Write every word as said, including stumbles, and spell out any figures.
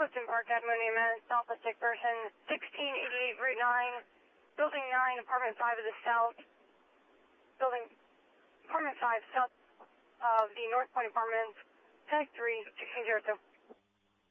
Clifton Park, Admin, Amen, Southwest Dick Person, sixteen eighty-eight Route nine, Building nine, Apartment five of the South, Building, Apartment five, South of the North Point Apartments, Tag three, sixteen zero two.